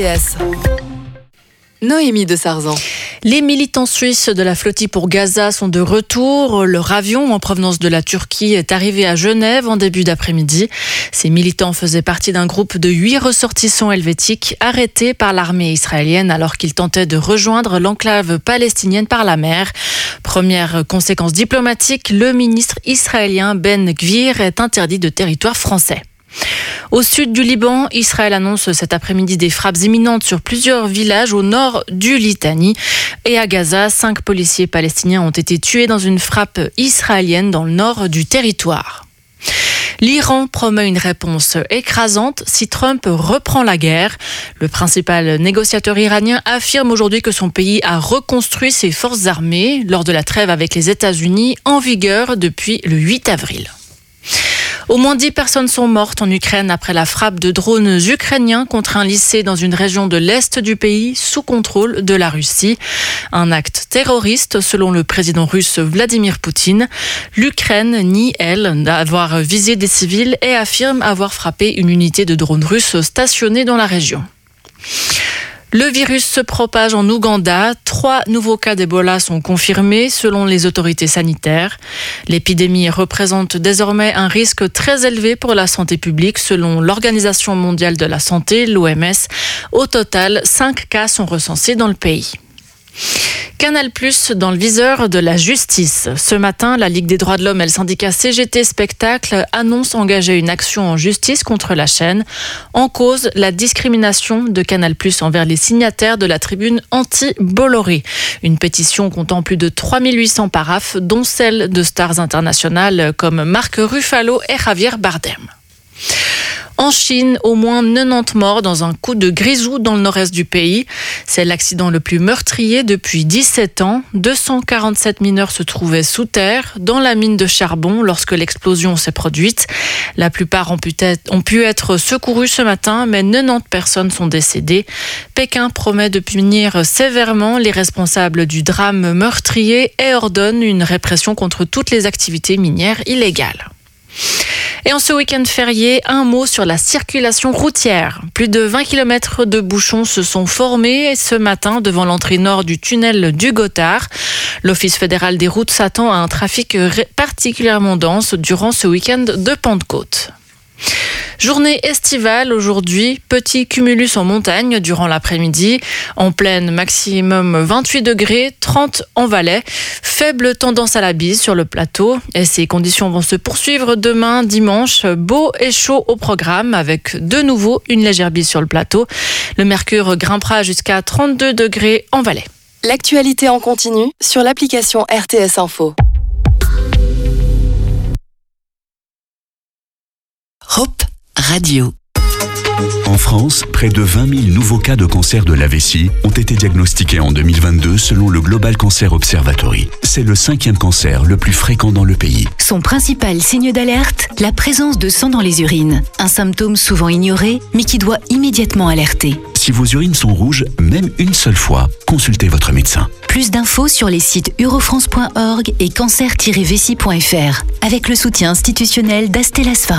Yes. Noémie de Sarzan. Les militants suisses de la flottille pour Gaza sont de retour. Leur avion en provenance de la Turquie est arrivé à Genève en début d'après-midi. Ces militants faisaient partie d'un groupe de 8 ressortissants helvétiques arrêtés par l'armée israélienne alors qu'ils tentaient de rejoindre l'enclave palestinienne par la mer. Première conséquence diplomatique, le ministre israélien Ben Gvir est interdit de territoire français. Au sud du Liban, Israël annonce cet après-midi des frappes imminentes sur plusieurs villages au nord du Litani. Et à Gaza, 5 policiers palestiniens ont été tués dans une frappe israélienne dans le nord du territoire. L'Iran promet une réponse écrasante si Trump reprend la guerre. Le principal négociateur iranien affirme aujourd'hui que son pays a reconstruit ses forces armées lors de la trêve avec les États-Unis en vigueur depuis le 8 avril. Au moins 10 personnes sont mortes en Ukraine après la frappe de drones ukrainiens contre un lycée dans une région de l'Est du pays sous contrôle de la Russie. Un acte terroriste selon le président russe Vladimir Poutine. L'Ukraine nie, elle, d'avoir visé des civils et affirme avoir frappé une unité de drones russes stationnée dans la région. Le virus se propage en Ouganda. 3 nouveaux cas d'Ebola sont confirmés selon les autorités sanitaires. L'épidémie représente désormais un risque très élevé pour la santé publique selon l'Organisation mondiale de la santé, l'OMS. Au total, 5 cas sont recensés dans le pays. Canal+ dans le viseur de la justice. Ce matin, la Ligue des droits de l'homme et le syndicat CGT Spectacle annoncent engager une action en justice contre la chaîne. En cause, la discrimination de Canal+ envers les signataires de la tribune anti-Bolloré. Une pétition comptant plus de 3800 paraphes, dont celle de stars internationales comme Marc Ruffalo et Javier Bardem. En Chine, au moins 90 morts dans un coup de grisou dans le nord-est du pays. C'est l'accident le plus meurtrier depuis 17 ans. 247 mineurs se trouvaient sous terre, dans la mine de charbon, lorsque l'explosion s'est produite. La plupart ont pu être secourus ce matin, mais 90 personnes sont décédées. Pékin promet de punir sévèrement les responsables du drame meurtrier et ordonne une répression contre toutes les activités minières illégales. Et en ce week-end férié, un mot sur la circulation routière. Plus de 20 km de bouchons se sont formés ce matin devant l'entrée nord du tunnel du Gothard. L'Office fédéral des routes s'attend à un trafic particulièrement dense durant ce week-end de Pentecôte. Journée estivale aujourd'hui, petit cumulus en montagne durant l'après-midi. En plaine, maximum 28 degrés, 30 en Valais. Faible tendance à la bise sur le plateau. Et ces conditions vont se poursuivre demain, dimanche. Beau et chaud au programme avec de nouveau une légère bise sur le plateau. Le mercure grimpera jusqu'à 32 degrés en Valais. L'actualité en continu sur l'application RTS Info. Hop Radio. En France, près de 20 000 nouveaux cas de cancer de la vessie ont été diagnostiqués en 2022 selon le Global Cancer Observatory. C'est le 5e cancer le plus fréquent dans le pays. Son principal signe d'alerte, la présence de sang dans les urines. Un symptôme souvent ignoré, mais qui doit immédiatement alerter. Si vos urines sont rouges, même une seule fois, consultez votre médecin. Plus d'infos sur les sites eurofrance.org et cancer-vessie.fr avec le soutien institutionnel d'Astellas Pharma.